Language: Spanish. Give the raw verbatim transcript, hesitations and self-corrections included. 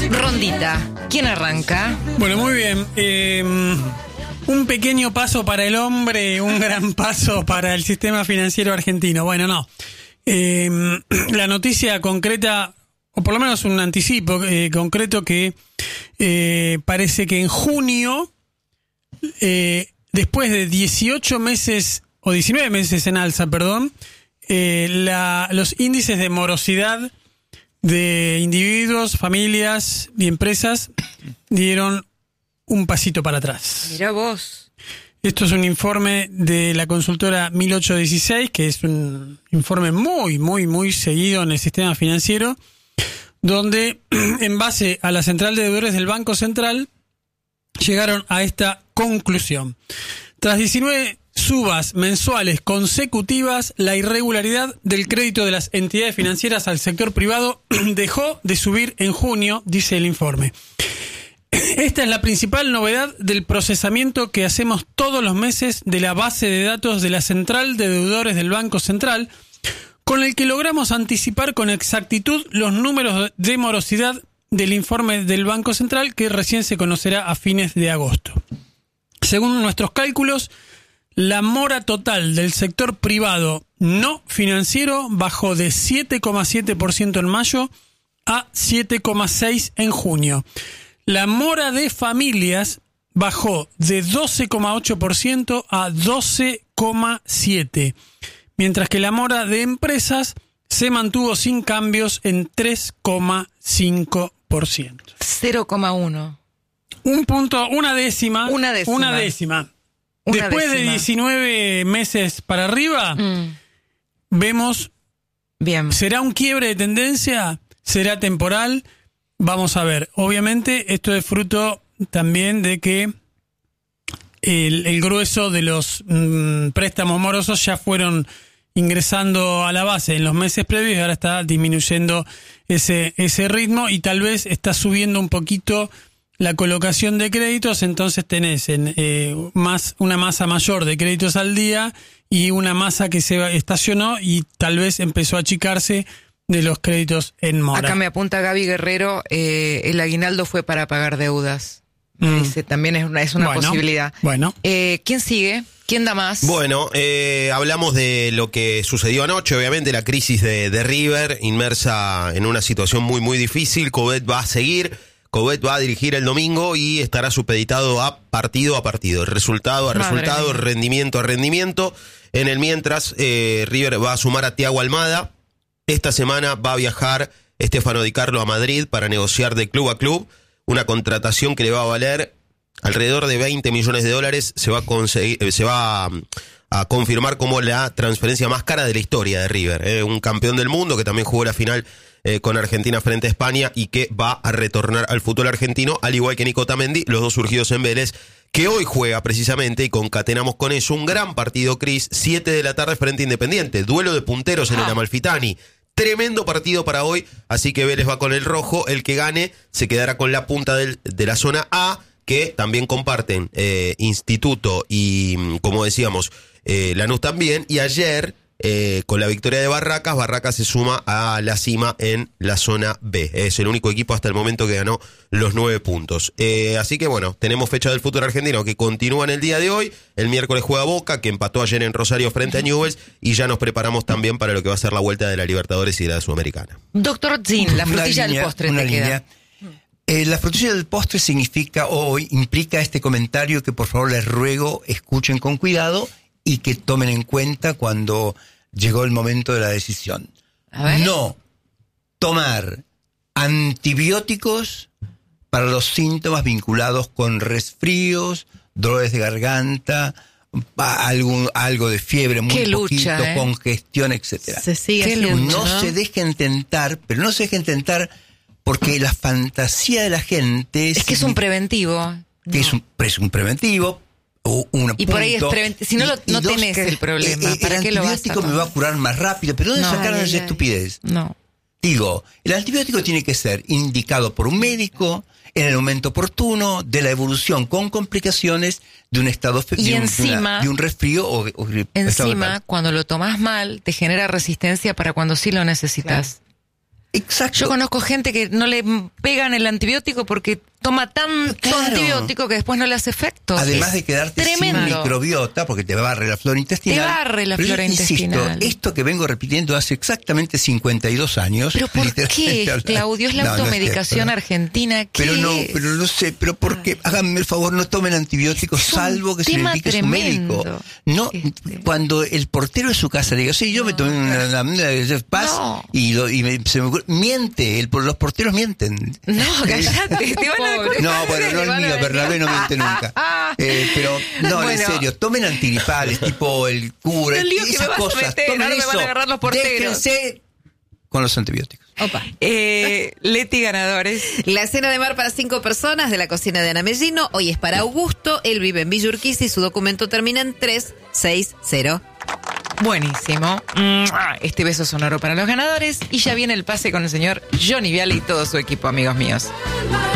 Rondita, ¿quién arranca? Bueno, muy bien. Eh, un pequeño paso para el hombre, un gran paso para el sistema financiero argentino. Bueno, no. Eh, la noticia concreta, o por lo menos un anticipo eh, concreto que eh, parece que en junio, eh, después de dieciocho meses, o diecinueve meses en alza, perdón, eh, la, los índices de morosidad de individuos, familias y empresas dieron un pasito para atrás. Mirá vos. Esto es un informe de la consultora mil ochocientos dieciséis, que es un informe muy, muy, muy seguido en el sistema financiero, donde, en base a la central de deudores del Banco Central, llegaron a esta conclusión. Tras diecinueve subas mensuales consecutivas, la irregularidad del crédito de las entidades financieras al sector privado dejó de subir en junio, dice el informe. Esta es la principal novedad del procesamiento que hacemos todos los meses de la base de datos de la central de deudores del Banco Central, con el que logramos anticipar con exactitud los números de morosidad del informe del Banco Central, que recién se conocerá a fines de agosto. Según nuestros cálculos, la mora total del sector privado no financiero bajó de siete coma siete por ciento en mayo a siete coma seis por ciento en junio. La mora de familias bajó de doce coma ocho por ciento a doce coma siete por ciento, mientras que la mora de empresas se mantuvo sin cambios en tres coma cinco por ciento. cero coma uno. Un punto, una décima. Una décima. Una décima. Una Después décima. de diecinueve meses para arriba, Mm. vemos, Bien. ¿será un quiebre de tendencia? ¿Será temporal? Vamos a ver. Obviamente esto es fruto también de que el, el grueso de los mm, préstamos morosos ya fueron ingresando a la base en los meses previos y ahora está disminuyendo ese, ese ritmo y tal vez está subiendo un poquito la colocación de créditos, entonces tenés en, eh, más una masa mayor de créditos al día y una masa que se estacionó y tal vez empezó a achicarse de los créditos en mora. Acá me apunta Gaby Guerrero, eh, el aguinaldo fue para pagar deudas. Me Mm. dice, también es una, es una Bueno, posibilidad. Bueno. Eh, ¿Quién sigue? ¿Quién da más? Bueno, eh, hablamos de lo que sucedió anoche, obviamente la crisis de, de River, inmersa en una situación muy, muy difícil. Coudet va a seguir, Coudet va a dirigir el domingo y estará supeditado a partido a partido, resultado a Madre resultado, mía. rendimiento a rendimiento. En el mientras, eh, River va a sumar a Thiago Almada. Esta semana va a viajar Stefano Di Carlo a Madrid para negociar de club a club una contratación que le va a valer alrededor de veinte millones de dólares. Se va a conseguir, se va a, a confirmar como la transferencia más cara de la historia de River. Eh, un campeón del mundo que también jugó la final eh, con Argentina frente a España y que va a retornar al fútbol argentino, al igual que Nico Otamendi, los dos surgidos en Vélez, que hoy juega precisamente, y concatenamos con eso un gran partido, Cris, siete de la tarde frente a Independiente, duelo de punteros en el Amalfitani. Tremendo partido para hoy, así que Vélez va con el rojo, el que gane se quedará con la punta del, de la zona A, que también comparten eh, Instituto y, como decíamos, eh, Lanús también, y ayer, eh, con la victoria de Barracas, Barracas se suma a la cima en la zona B. Es el único equipo hasta el momento que ganó los nueve puntos. Eh, así que bueno, tenemos fecha del fútbol argentino que continúa en el día de hoy. El miércoles juega Boca, que empató ayer en Rosario frente a Newell's, y ya nos preparamos también para lo que va a ser la vuelta de la Libertadores y de la Sudamericana. Doctor Zin, la Una frutilla línea, del postre una te queda. línea. Eh, la frutilla del postre significa o implica este comentario que por favor les ruego escuchen con cuidado y que tomen en cuenta cuando llegó el momento de la decisión. A ver. No tomar antibióticos para los síntomas vinculados con resfríos, dolores de garganta, pa- algún, algo de fiebre muy Qué poquito, lucha, ¿eh? congestión, etcétera. Se sigue Qué haciendo, No, ¿no? se dejen tentar, pero no se dejen tentar porque la fantasía de la gente Es que es un preventivo. que es un, es un preventivo o un Y por ahí es punto. preventi- si no lo- Y- y no dos, tenés que, el problema, eh, eh, ¿para el qué lo vas a antibiótico me tomar? va a curar más rápido, pero ¿dónde No. sacaron Ay, esa ay, ay. estupidez? No. Digo, el antibiótico tiene que ser indicado por un médico en el momento oportuno de la evolución con complicaciones de un estado fe- Y de, un, encima- de, una- de un resfrío o, o estado Encima, gripal. cuando lo tomás mal, te genera resistencia para cuando sí lo necesitas. Exacto. Yo conozco gente que no le pegan el antibiótico porque toma tanto Claro. antibiótico que después no le hace efecto. Además Es de quedarte tremendo. sin microbiota, porque te barre la flora intestinal. Te barre la Pero yo flora insisto, intestinal. esto que vengo repitiendo hace exactamente cincuenta y dos años. ¿Pero por literalmente qué, hablando. Claudio? Es la No, no es automedicación cierto. argentina. ¿Qué Pero no, es? pero no sé, pero porque háganme el favor, no tomen antibióticos Es un salvo que se lo tema indique su tremendo. médico. No, Este. cuando el portero de su casa le diga, sí, yo me tomé una, una, una paz No. y, lo, y me, se me ocurre- miente, el, los porteros mienten. No, callate, te van a dar cuenta. No, bueno, no Te el van a mío, decir. Bernabé no miente nunca. Eh, pero, no, en Bueno. serio, tomen antigripales, tipo el cura, El lío que me esas vas a cosas. meter, tomen ahora me eso. van a agarrar los porteros. Déjense con los antibióticos. Opa. Eh, Leti, ganadores. La cena de mar para cinco personas de la cocina de Ana Mellino. Hoy es para Augusto. Él vive en Villa Urquiza y su documento termina en tres seis cero. Buenísimo. Este beso sonoro para los ganadores. Y ya viene el pase con el señor Johnny Viale y todo su equipo, amigos míos.